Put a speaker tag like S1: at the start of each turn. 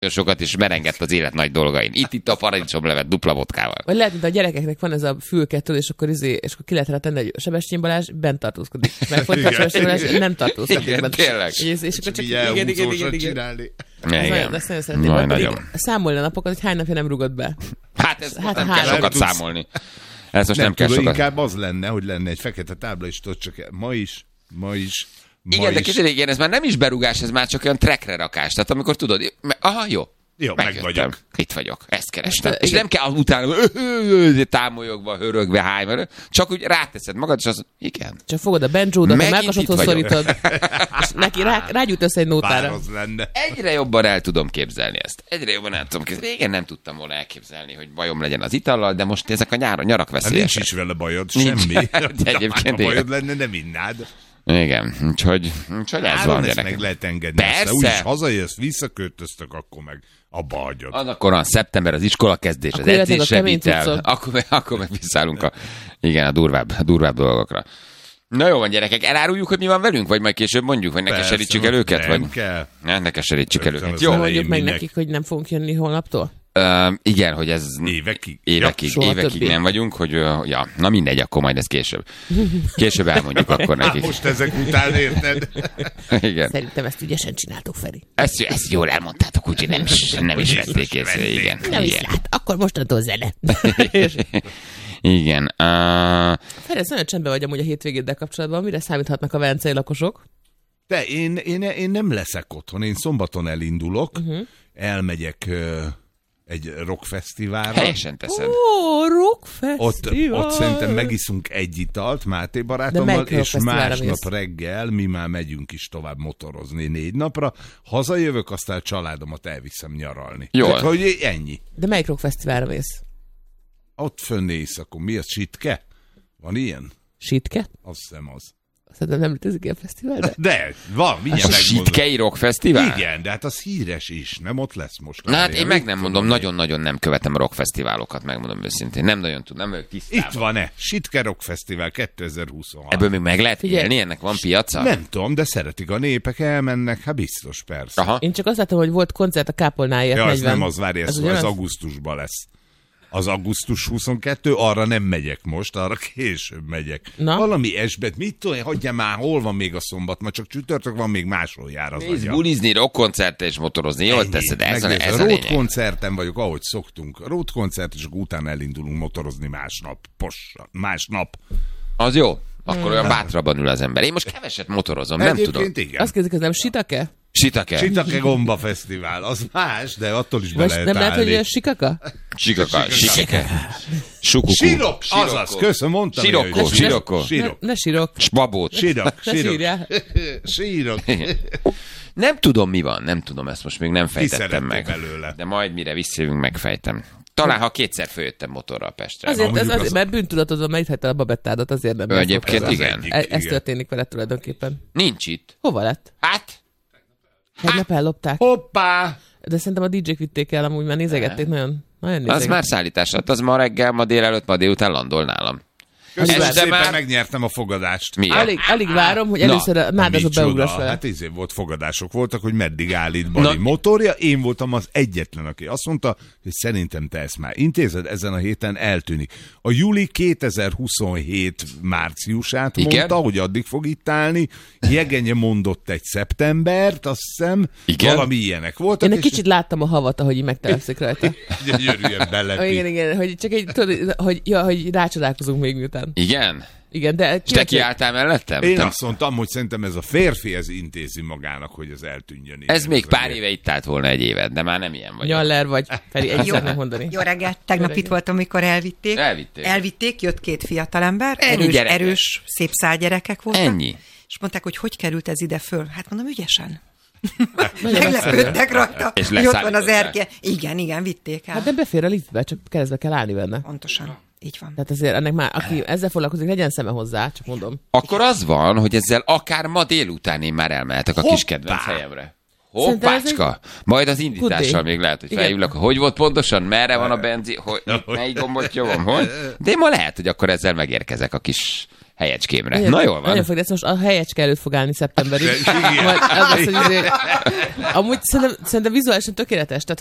S1: sokat is merengett az élet nagy dolgain. Itt a paradicsomlevet dupla vodkával.
S2: Vagy lehet, mint a gyerekeknek van ez a fülkettől, és akkor ki lehet rá tenni, hogy Sebestyén Balázs bent tartózkodik. Mert folytatva Sebestyén Balázs nem tartózkodik.
S1: Igen, tényleg.
S2: És akkor csak igen. Ezt nagyon szeretném. Számolni a napokat, hogy hány napja nem rugott be.
S1: Hát ez nem kell sokat számolni. Ez most nem kell sokat.
S3: Inkább az lenne, hogy lenne egy fekete tábla, és tudod csak ma is.
S1: Igen, de kicsit igen, ez már nem is berugás, ez már csak olyan trackre rakás. Tehát amikor tudod, aha, jó.
S3: Jó, meg vagyok.
S1: Itt vagyok, ezt kerestem. És nem kell utána támolyogva, hörögve, hájva, csak úgy ráteszed magad, és az igen.
S2: Csak fogod a banjódat, a melkasodhoz szorítod, és neki rágyújt össze egy nótára.
S1: Egyre jobban el tudom képzelni ezt. Régen nem tudtam volna elképzelni, hogy bajom legyen az itallal, de most ezek a nyarak veszélyesek.
S3: Nincs is vele bajod, semmi.
S1: Egyébként
S3: ha bajod lenne, nem innád.
S1: Igen, úgyhogy ez van,
S3: gyerekek. Meg lehet engedni.
S1: Persze.
S3: Úgyis hazajössz, visszaköltöztök, akkor meg abba hagyod.
S1: Akkor van szeptember, az iskola kezdés, az edzésre vitel. Akkor meg visszállunk a durvább dolgokra. Na jó van, gyerekek, eláruljuk, hogy mi van velünk, vagy majd később mondjuk, vagy ne keserítsük el őket?
S3: Nem kell.
S1: Ne keserítsük el őket. Jó.
S2: Mondjuk meg nekik, hogy nem fogunk jönni holnaptól?
S1: Igen, hogy ez évekig nem vagyunk, hogy na mindegy, akkor majd ez később elmondjuk akkor nekik.
S3: Most ezek után érted?
S1: Igen.
S2: Szerintem ezt ügyesen csináltuk, Feri.
S1: Ezt jól elmondtátok, úgyhogy nem is vették észre. Igen.
S2: Nem is lát, akkor mostantól zene.
S1: Igen.
S2: Feri, ez nagyon csendben vagy amúgy a hétvégéddel kapcsolatban. Mire számíthatnak a velencei lakosok?
S3: De én nem leszek otthon, én szombaton elindulok, elmegyek egy rockfesztiválra.
S1: Helyesen teszed.
S2: Rockfesztivál!
S3: Ott szerintem megiszunk egy italt Máté barátommal, és másnap reggel mi már megyünk is tovább motorozni 4 napra. Hazajövök, aztán családomat elviszem nyaralni.
S1: Jól.
S3: Tehát, hogy ennyi.
S2: De melyik rockfesztiválra mész?
S3: Ott fönn éjszakon. Mi az, Sitke? Van ilyen?
S2: Sitke?
S3: Azt hiszem az.
S2: Szerintem nem létezik ilyen fesztivál,
S3: de van, mindjárt
S1: megmondom. A Sitkei rockfesztivál?
S3: Igen, de hát az híres is, nem ott lesz most.
S1: Na hát én meg nem mondom, nagyon-nagyon nem követem a rockfesztiválokat, megmondom őszintén. Nem nagyon tudom, nem vagyok tisztában.
S3: Itt van-e? Sitke Rockfesztivál 2023.
S1: Ebből még meg lehet élni? Ennek van piaca?
S3: Nem tudom, de szeretik a népek, elmennek, hát biztos, persze.
S2: Aha. Én csak azt láttam, hogy volt koncert a Kápolnáért 40.
S3: Ez nem az, várj, ez augusztusban lesz. Az augusztus 22, arra nem megyek most, arra később megyek. Na? Valami esbet, mit tudom, hagyjam már, hol van még a szombat, ma csak csütörtök van, még máshol jár az
S1: agya. Bulizni, rockkoncertre és motorozni, jól teszed, ez a
S3: road koncerten vagyok, ahogy szoktunk. Road koncert, és utána elindulunk motorozni másnap.
S1: Az jó, akkor olyan bátrabban ül az ember. Én most keveset motorozom, nem tudom.
S3: Igen.
S2: Azt kérdezik, ez nem Sitake?
S1: Sitake
S3: Gomba Fesztivál, az más, de attól is be lehet
S2: nem lehet,
S3: állni.
S2: hogy Sikaka?
S1: Sikake. Sukuku.
S3: Sirok, azaz, köszönöm, mondtam.
S1: Sirokko.
S2: Ne sirok.
S1: Spabót.
S3: Sírok.
S1: Nem tudom, mi van, nem tudom, ezt most még nem fejtettem meg.
S3: Belőle.
S1: De majd mire visszajövünk, megfejtem. Talán, ha 2-szer följöttem motorral Pestre.
S2: Azért, mert bűntudatodon meghagytál a babettádat, azért nem.
S1: Egyébként igen.
S2: Ez történik veled tulajdonképpen.
S1: Nincs itt.
S2: Hova lett? Tegnap ellopták.
S3: Hoppá!
S2: De szerintem a DJ-k vitték el, amúgy már nézegették, nagyon nézegették.
S1: Az már szállítás lett, az ma reggel, ma délelőtt, ma délután landol nálam.
S3: Köszönöm szépen, megnyertem a fogadást.
S2: Alig várom, hogy először a nádasba beugrass vele.
S3: Hát volt fogadások voltak, hogy meddig állít Bali motorja. Én voltam az egyetlen, aki azt mondta, hogy szerintem te ezt már intézed, ezen a héten eltűnik. A júli 2027 márciusát mondta, hogy addig fog itt állni. Jegenye mondott egy szeptembert, azt hiszem.
S1: Igen?
S3: Valami ilyenek voltak.
S2: Én egy kicsit láttam a havat, ahogy így megtelepszik rajta.
S3: Gyönyörűen belepít.
S2: Igen, hogy csak egy, hogy rácsodálkozunk még miután. Igen, de...
S1: És te kiálltál mellettem?
S3: Én azt mondtam, hogy szerintem ez a férfi ez intézi magának, hogy ez eltűnjön.
S1: Ez még pár éve itt állt volna egy évet, de már nem ilyen vagy.
S2: Nyaller vagy, Feri, egyszer megmondani.
S4: Jó reggelt, tegnap itt voltam, amikor elvitték, jött 2 fiatalember, erős, szép szálgyerekek voltak.
S1: Ennyi.
S4: És mondták, hogy került ez ide föl. Hát mondom, ügyesen. Meglepődtek rajta,
S1: és
S4: hogy ott van az erke. Igen, vitték el.
S2: Hát de befér a liftbe, csak keresztbe kell állni benne.
S4: Pontosan. Így van.
S2: Tehát azért ennek már, aki ezzel foglalkozik, legyen szeme hozzá, csak mondom.
S1: Akkor az van, hogy ezzel akár ma délután én már elmehetek a kis kedvenc helyemre. Hoppácska! Majd az indítással még lehet, hogy felhívlak, hogy volt pontosan, merre van a benzin, melyik gombotja van, hogy? De én ma lehet, hogy akkor ezzel megérkezek a kis Helyecskémre. Na jól van.
S2: Nagyon fog, de most a helyecske előtt fog állni szeptemberig. Amúgy szerintem vizuálisan tökéletes. Tehát,